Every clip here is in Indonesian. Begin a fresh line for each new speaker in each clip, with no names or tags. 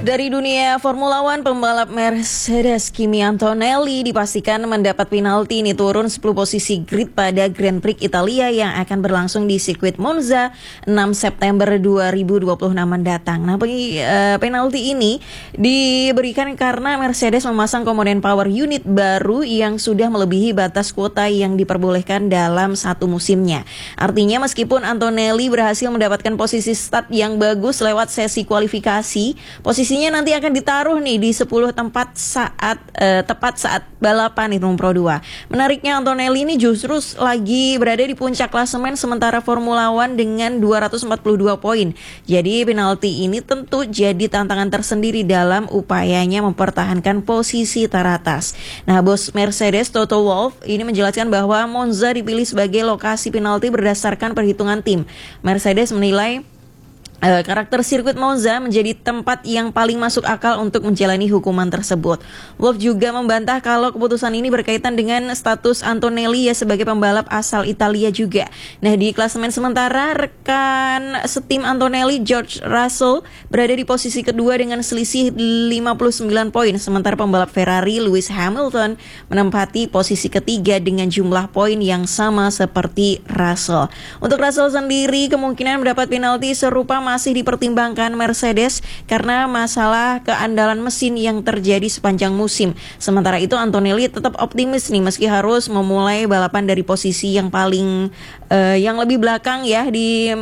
Dari dunia Formula One, pembalap Mercedes Kimi Antonelli dipastikan mendapat penalti ini turun 10 posisi grid pada Grand Prix Italia yang akan berlangsung di sirkuit Monza 6 September 2026 mendatang. Nah, penalti ini diberikan karena Mercedes memasang komponen power unit baru yang sudah melebihi batas kuota yang diperbolehkan dalam satu musimnya. Artinya meskipun Antonelli berhasil mendapatkan posisi start yang bagus lewat sesi kualifikasi, posisinya nanti akan ditaruh nih di 10 tempat tepat saat balapan itu Pro 2. Menariknya Antonelli ini justru lagi berada di puncak klasemen sementara Formula One dengan 242 poin. Jadi penalti ini tentu jadi tantangan tersendiri dalam upayanya mempertahankan posisi teratas. Nah, bos Mercedes Toto Wolff ini menjelaskan bahwa Monza dipilih sebagai lokasi penalti berdasarkan perhitungan tim. Mercedes menilai karakter sirkuit Monza menjadi tempat yang paling masuk akal untuk menjalani hukuman tersebut. Wolff juga membantah kalau keputusan ini berkaitan dengan status Antonelli ya sebagai pembalap asal Italia juga. Nah, di klasemen sementara rekan setim Antonelli George Russell berada di posisi kedua dengan selisih 59 poin, sementara pembalap Ferrari Lewis Hamilton menempati posisi ketiga dengan jumlah poin yang sama seperti Russell. Untuk Russell sendiri kemungkinan mendapat penalti serupa masih dipertimbangkan Mercedes karena masalah keandalan mesin yang terjadi sepanjang musim. Sementara itu Antonelli tetap optimis nih meski harus memulai balapan dari posisi yang paling yang lebih belakang ya.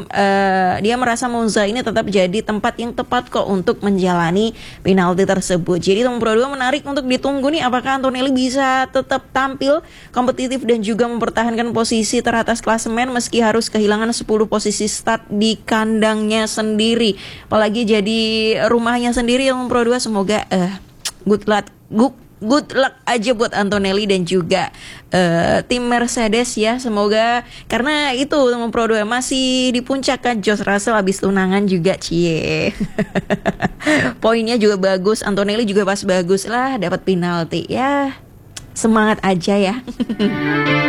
Dia merasa Monza ini tetap jadi tempat yang tepat kok untuk menjalani penalti tersebut. Jadi Pro 2 menarik untuk ditunggu nih apakah Antonelli bisa tetap tampil kompetitif dan juga mempertahankan posisi teratas klasemen meski harus kehilangan 10 posisi start di kandangnya sendiri, apalagi jadi rumahnya sendiri yang Pro 2. Semoga good luck aja buat Antonelli dan juga tim Mercedes ya. Semoga karena itu teman Pro 2 masih di puncak kan. George Russell habis tunangan juga cie. Poinnya juga bagus, Antonelli juga pas bagus lah dapat penalti ya. Semangat aja ya.